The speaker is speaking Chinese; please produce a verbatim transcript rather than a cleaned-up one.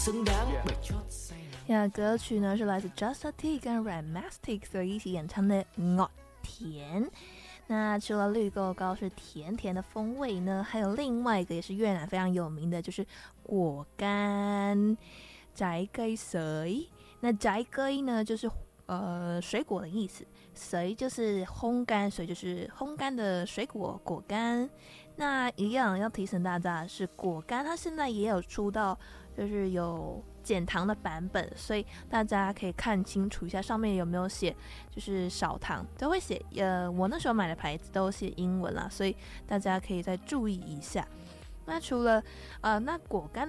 呀，歌曲呢是来自 Just T 跟 Rhythmatic 所一起演唱的《我甜》。那除了绿豆糕是甜甜的风味呢，还有另外一个也是越南非常有名的，就是果干trái cây sấy。那trái cây呢就是呃水果的意思，水就是烘干，水就是烘干的水果果干。那一样要提醒大家的是，果干它现在也有出到就是有减糖的版本，所以大家可以看清楚一下上面有没有写就是少糖，都会写呃我那时候买的牌子都写英文啦，所以大家可以再注意一下。那除了呃那果干